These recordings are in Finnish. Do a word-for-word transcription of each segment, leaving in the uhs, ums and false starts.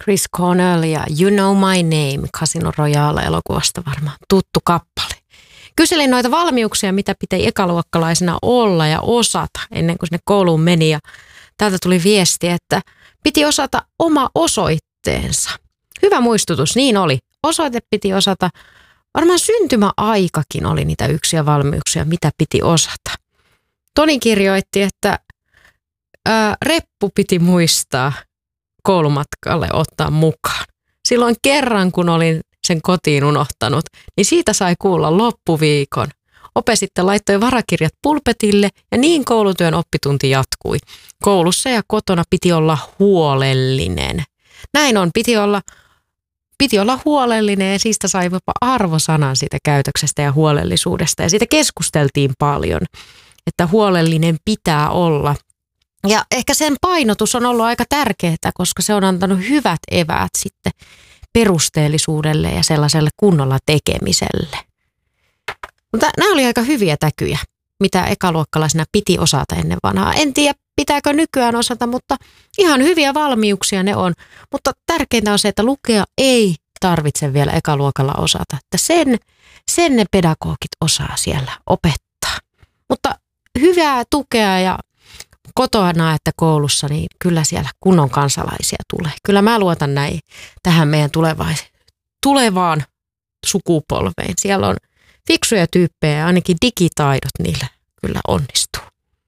Chris Cornell ja You Know My Name, Casino Royale-elokuvasta varmaan tuttu kappale. Kyselin noita valmiuksia, mitä pitää ekaluokkalaisena olla ja osata ennen kuin sinne kouluun meni. Ja täältä tuli viesti, että piti osata oma osoitteensa. Hyvä muistutus, niin oli. Osoite piti osata. Varmaan syntymäaikakin oli niitä yksiä valmiuksia, mitä piti osata. Toni kirjoitti, että ää, reppu piti muistaa koulumatkalle ottaa mukaan. Silloin kerran, kun olin sen kotiin unohtanut, niin siitä sai kuulla loppuviikon. Ope sitten laittoi varakirjat pulpetille ja niin koulutyön oppitunti jatkui. Koulussa ja kotona piti olla huolellinen. Näin on, piti olla, piti olla huolellinen ja siitä sai jopa arvosanan siitä käytöksestä ja huolellisuudesta. Ja siitä keskusteltiin paljon, että huolellinen pitää olla. Ja ehkä sen painotus on ollut aika tärkeää, koska se on antanut hyvät eväät sitten perusteellisuudelle ja sellaiselle kunnolla tekemiselle. Mutta nämä oli aika hyviä täkyjä, mitä ekaluokkalaisena piti osata ennen vanhaa. En tiedä, pitääkö nykyään osata, mutta ihan hyviä valmiuksia ne on. Mutta tärkeintä on se, että lukea ei tarvitse vielä ekaluokalla osata. Että sen, sen ne pedagogit osaa siellä opettaa. Mutta hyvää tukea ja kotona että koulussa, niin kyllä siellä kunnon kansalaisia tulee. Kyllä mä luotan näin tähän meidän tulevaan sukupolveen. Siellä on fiksuja tyyppejä ja ainakin digitaidot niillä kyllä onnistuu.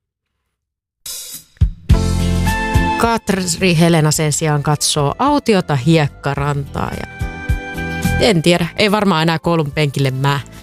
Katri Helena sen sijaan katsoo autiota hiekkarantaa ja en tiedä, ei varmaan enää koulun penkille mä.